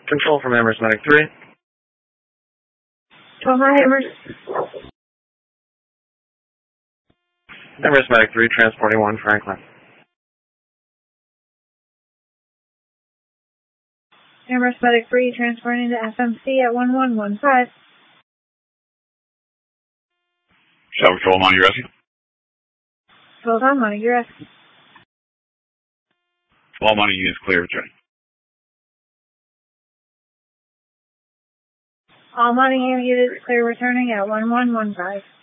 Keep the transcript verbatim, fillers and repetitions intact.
Control from Amherst Medic three. twelve nine Amherst. Amherst Medic three, transporting one Franklin. Amherst Medic three, transporting to F M C at one one one five. Shell Patrol, Montague Rescue. twelve on Montague Rescue. All Montague units clear, returning. All Montague units clear, returning at one one one five.